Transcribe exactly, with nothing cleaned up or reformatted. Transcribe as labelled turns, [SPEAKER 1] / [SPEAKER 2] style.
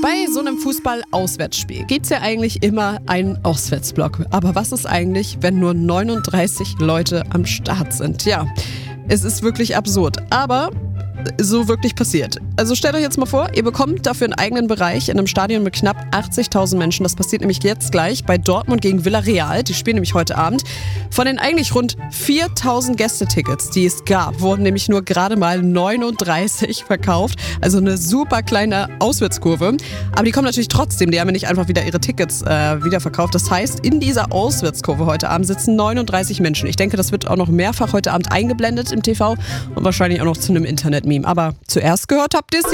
[SPEAKER 1] Bei so einem Fußball-Auswärtsspiel gibt es ja eigentlich immer einen Auswärtsblock. Aber was ist eigentlich, wenn nur neununddreißig Leute am Start sind? Ja, es ist wirklich absurd. Aber so wirklich passiert. Also stellt euch jetzt mal vor, ihr bekommt dafür einen eigenen Bereich in einem Stadion mit knapp achtzigtausend Menschen. Das passiert nämlich jetzt gleich bei Dortmund gegen Villarreal. Die spielen nämlich heute Abend. Von den eigentlich rund viertausend Gästetickets, die es gab, wurden nämlich nur gerade mal neununddreißig verkauft. Also eine super kleine Auswärtskurve. Aber die kommen natürlich trotzdem. Die haben ja nicht einfach wieder ihre Tickets äh, wiederverkauft. Das heißt, in dieser Auswärtskurve heute Abend sitzen neununddreißig Menschen. Ich denke, das wird auch noch mehrfach heute Abend eingeblendet im T V und wahrscheinlich auch noch zu einem Internet-Meme. Aber zuerst gehört habt ihr es